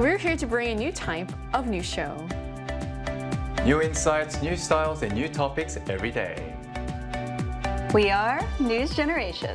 We're here to bring a new type of news show. New insights, new styles, and new topics every day. We are News Generation.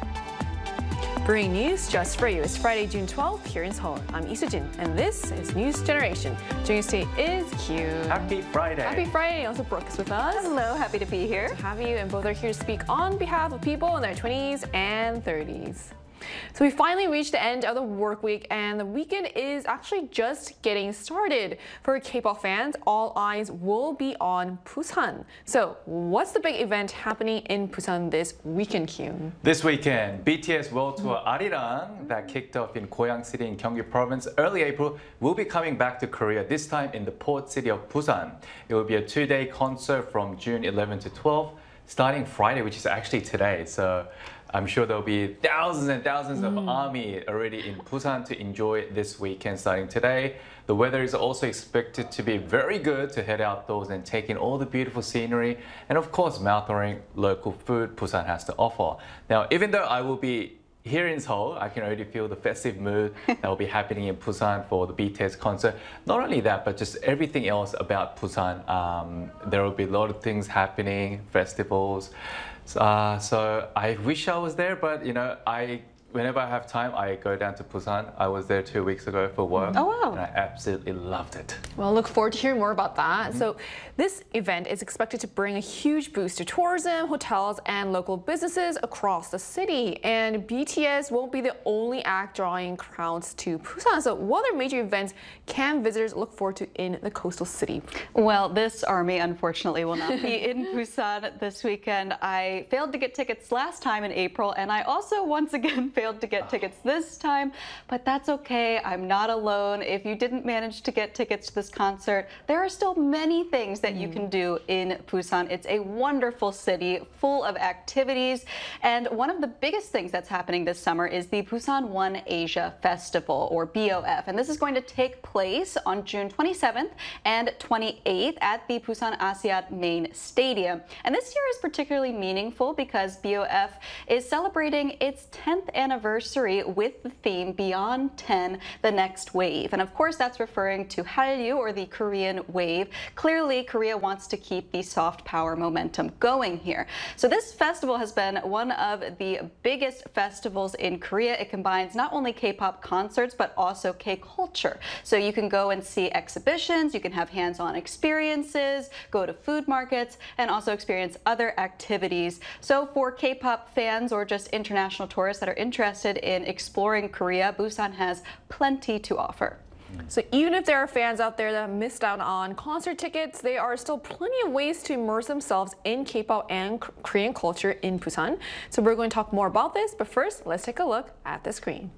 Bringing news just for you. It's Friday, June 12th here in Seoul. I'm Lee Soo-jin, and this is News Generation. Joining us today is Q. Happy Friday. Happy Friday. Also, Brooke is with us. Hello, happy to be here. To have you, and both are here to speak on behalf of people in their 20s and 30s. So we finally reached the end of the work week, and the weekend is actually just getting started. For K-pop fans, all eyes will be on Busan. So what's the big event happening in Busan this weekend, Kyun? This weekend, BTS World Tour Arirang that kicked off in Goyang City in Gyeonggi Province early April will be coming back to Korea, this time in the port city of Busan. It will be a two-day concert from June 11 to 12, starting Friday, which is actually today. So I'm sure there'll be thousands and thousands of ARMY already in Busan to enjoy this weekend starting today. The weather is also expected to be very good to head outdoors and take in all the beautiful scenery and of course mouth-watering local food Busan has to offer. Now, even though I will be here in Seoul, I can already feel the festive mood that will be happening in Busan for the BTS concert. Not only that, but just everything else about Busan. There will be a lot of things happening, festivals. So I wish I was there, but you know, whenever I have time, I go down to Busan. I was there 2 weeks ago for work. Oh, wow. And I absolutely loved it. Well, look forward to hearing more about that. So this event is expected to bring a huge boost to tourism, hotels, and local businesses across the city. And BTS won't be the only act drawing crowds to Busan. So what other major events can visitors look forward to in the coastal city? Well, this ARMY unfortunately will not be in Busan this weekend. I failed to get tickets last time in April, and I also once again failed to get tickets this time, but that's okay. I'm not alone. If you didn't manage to get tickets to this concert, there are still many things that you can do in Busan. It's a wonderful city full of activities, and one of the biggest things that's happening this summer is the Busan One Asia Festival, or BOF, and this is going to take place on June 27th and 28th at the Busan Asiad Main Stadium. And this year is particularly meaningful because BOF is celebrating its 10th anniversary with the theme Beyond 10, the Next Wave. And of course, that's referring to Hallyu, or the Korean wave. Clearly, Korea wants to keep the soft power momentum going here. So this festival has been one of the biggest festivals in Korea. It combines not only K-pop concerts, but also K-culture. So you can go and see exhibitions, you can have hands-on experiences, go to food markets, and also experience other activities. So for K-pop fans or just international tourists that are interested in exploring Korea, Busan has plenty to offer. So even if there are fans out there that have missed out on concert tickets, there are still plenty of ways to immerse themselves in K-pop and Korean culture in Busan. So we're going to talk more about this, but first, let's take a look at the screen.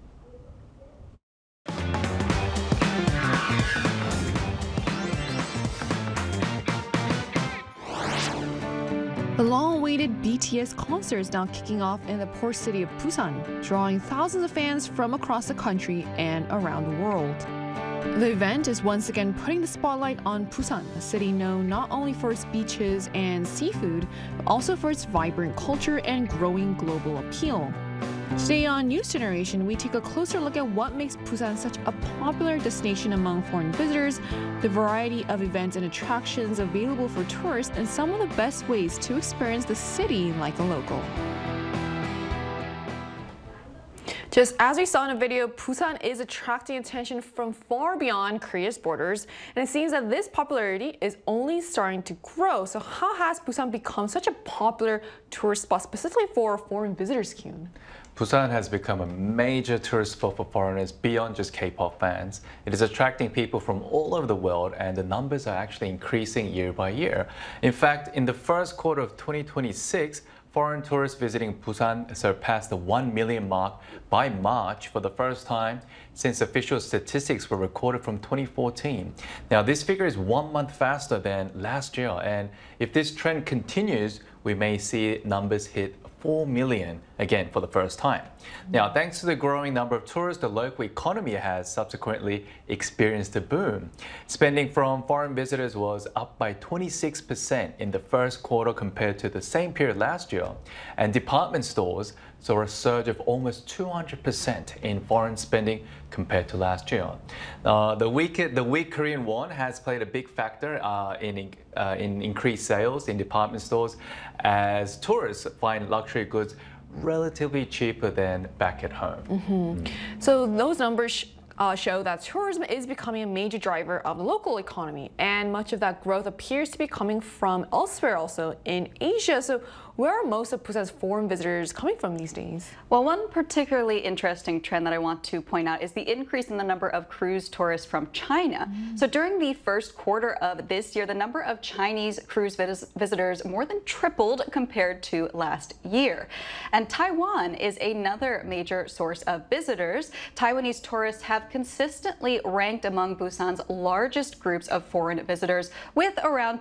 The long-awaited BTS concert is now kicking off in the port city of Busan, drawing thousands of fans from across the country and around the world. The event is once again putting the spotlight on Busan, a city known not only for its beaches and seafood, but also for its vibrant culture and growing global appeal. Today on News Generation, we take a closer look at what makes Busan such a popular destination among foreign visitors, the variety of events and attractions available for tourists, and some of the best ways to experience the city like a local. Just as we saw in the video, Busan is attracting attention from far beyond Korea's borders, and it seems that this popularity is only starting to grow. So how has Busan become such a popular tourist spot, specifically for foreign visitors, Kyun? Busan has become a major tourist spot for foreigners beyond just K-pop fans. It is attracting people from all over the world, and the numbers are actually increasing year by year. In fact, in the first quarter of 2026, foreign tourists visiting Busan surpassed the 1 million mark by March for the first time since official statistics were recorded from 2014. Now, this figure is 1 month faster than last year, and if this trend continues, we may see numbers hit 4 million again for the first time. Now, thanks to the growing number of tourists, the local economy has subsequently experienced a boom. Spending from foreign visitors was up by 26% in the first quarter compared to the same period last year. And department stores saw a surge of almost 200% in foreign spending compared to last year. The weak Korean won has played a big factor in increased sales in department stores as tourists find luxury goods relatively cheaper than back at home. So those numbers show that tourism is becoming a major driver of the local economy, and much of that growth appears to be coming from elsewhere, also in Asia. So where are most of Busan's foreign visitors coming from these days? Well, one particularly interesting trend that I want to point out is the increase in the number of cruise tourists from China. So during the first quarter of this year, the number of Chinese cruise visitors more than tripled compared to last year. And Taiwan is another major source of visitors. Taiwanese tourists have consistently ranked among Busan's largest groups of foreign visitors, with around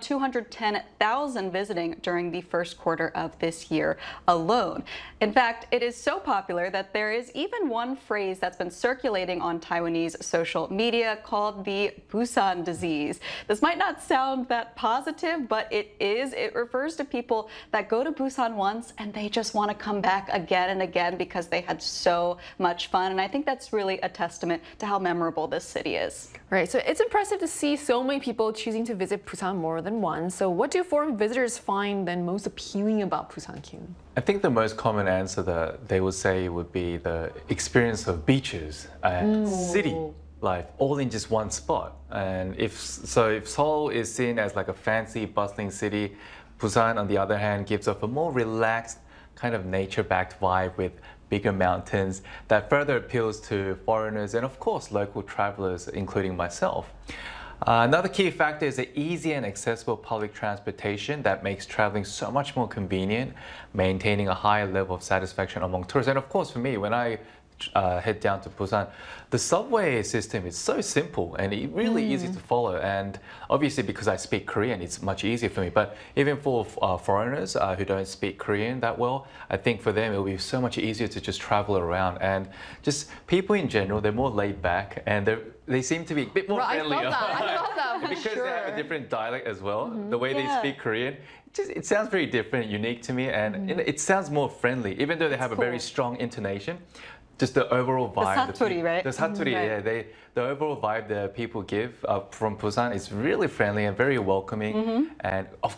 210,000 visiting during the first quarter of this year alone. In fact, it is so popular that there is even one phrase that's been circulating on Taiwanese social media called the Busan disease. This might not sound that positive, but it is. It refers to people that go to Busan once and they just want to come back again and again because they had so much fun. And I think that's really a testament to how memorable this city is. Right, so it's impressive to see so many people choosing to visit Busan more than once. So what do foreign visitors find then most appealing about Busan, Kim? I think the most common answer that they would say would be the experience of beaches and city life all in just one spot. And if Seoul is seen as like a fancy, bustling city, Busan, on the other hand, gives off a more relaxed, kind of nature-backed vibe with bigger mountains that further appeals to foreigners and, of course, local travelers, including myself. Another key factor is the easy and accessible public transportation that makes traveling so much more convenient, maintaining a higher level of satisfaction among tourists. And of course, for me, when I head down to Busan, the subway system is so simple and really easy to follow. And obviously, because I speak Korean, it's much easier for me. But even for foreigners who don't speak Korean that well, I think for them it will be so much easier to just travel around. And just people in general, they're more laid back and they seem to be a bit more friendly. I felt that for because sure. they have a different dialect as well. The way they speak Korean, it sounds very different, unique to me, and it sounds more friendly, even though they have a very strong intonation. Just the overall vibe. The satori, right? The satori, Right. yeah. The overall vibe that people give from Busan is really friendly and very welcoming. And of